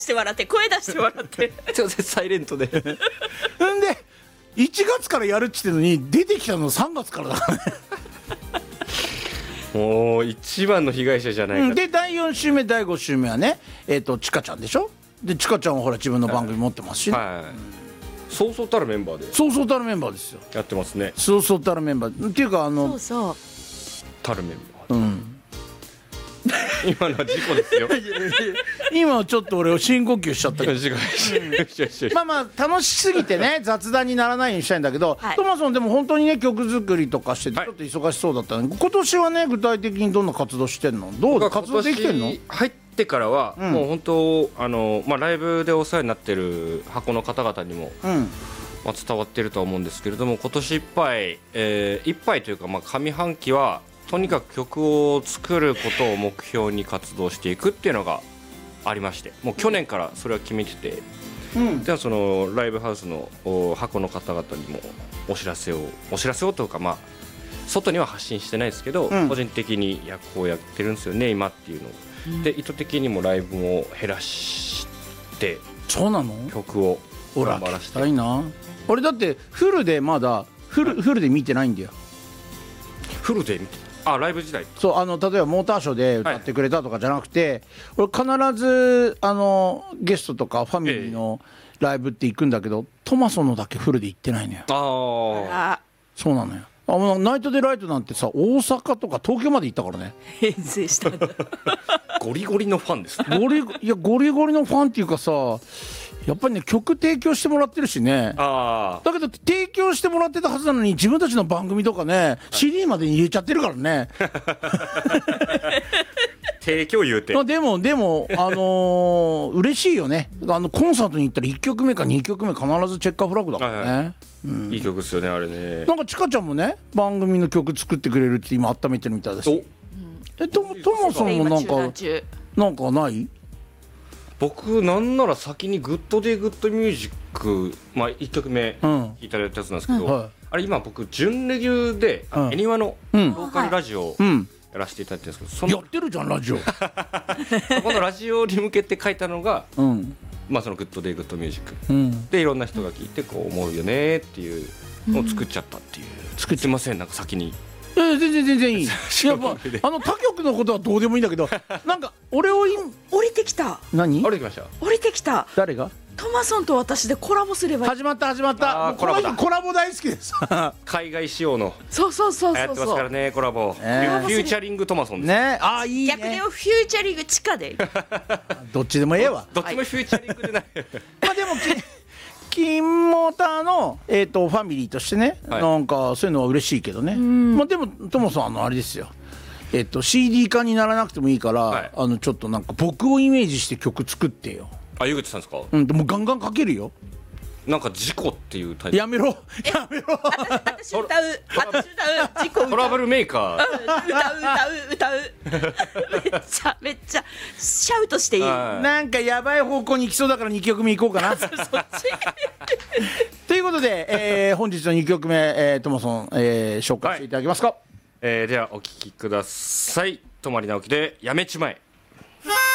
して笑って、声出して笑ってすいません、サイレントでんで1月からやるっちってのに出てきたの3月からだからねもう一番の被害者じゃないか、 で第4週目第5週目はねちかちゃんでしょ。でちかちゃんはほら自分の番組持ってますしね、 そうそうたるメンバーでそうそうたるメンバーですよ。 やってますね。 そうそうたるメンバーっていうかそうそうたるメンバー、今のは事故ですよ今ちょっと俺深呼吸しちゃったけどまあまあ楽しすぎてね雑談にならないようにしたいんだけど、トマソンでも本当にね曲作りとかしててちょっと忙しそうだったのに、今年はね具体的にどんな活動してんの？どうだ活動できてんの？ 入ってからは、もう本当ライブでお世話になってる箱の方々にも、伝わってるとは思うんですけれども、今年いっぱい、いっぱいというか、上半期はとにかく曲を作ることを目標に活動していくっていうのがありまして、もう去年からそれは決めてて、ではそのライブハウスの箱の方々にもお知らせをというか、外には発信してないですけど、個人的にこうやってるんですよね今っていうのを、で意図的にもライブも減らしてそうなの曲を頑張らせたいな。俺だってフルでまだフルで見てないんだよ。 フルで見てライブ時代、 そう例えばモーターショーで歌ってくれたとかじゃなくて、俺必ずゲストとかファミリーのライブって行くんだけど、トマソのだけフルで行ってないのよ。そうなのよ。ナイトデライトなんてさ大阪とか東京まで行ったからね。 遠征したんだゴリゴリのファンですね。 ゴリゴリのファンっていうかさ、やっぱりね曲提供してもらってるしね。だけど提供してもらってたはずなのに自分たちの番組とかね、CD までに入れちゃってるからね提供言うて、 でも嬉しいよね。コンサートに行ったら1曲目か2曲目必ずチェッカーフラッグだからね。 いい曲ですよねあれね。 なんかちかちゃんもね番組の曲作ってくれるって今温めてるみたいだし、トモさんもなんかない？ 僕なんなら先にグッドデイグッドミュージック、1曲目弾いたやつなんですけど、あれ今僕準レギュで恵庭のローカルラジオやらせていただいてるんですけど、 やってるじゃんラジオそこのラジオに向けて書いたのが、そのグッドデイグッドミュージック、でいろんな人が聞いてこう思うよねっていうのを作っちゃったっていう。すいませんなんか先に。 全然いい。他局のことはどうでもいいんだけどなんか俺を降りてきた。 何？ 降りてきました。 降りてきた。 誰が？ トマソンと私でコラボすればいい。 始まったコラボ大好きです海外仕様のそうやってますからねコラボ、フューチャリングトマソンですね。 いいね。 逆にフューチャリング地下でどっちでもええわ。 どっちもフューチャリングでないでも金モーターのファミリーとしてね、なんかそういうのは嬉しいけどね。でもトモさんあれですよ、CD 化にならなくてもいいから、ちょっとなんか僕をイメージして曲作ってよ。 湯口さんですか？ でもガンガンかけるよ。 なんか事故っていうタイプ。 やめろ私歌う事故歌うトラブルメーカー歌うめっちゃシャウトしていい。 なんかやばい方向に行きそうだから2曲目行こうかなということで、本日の2曲目、トモソン、紹介していただけますか？ ではお聴きください。泊直樹でやめちまえ。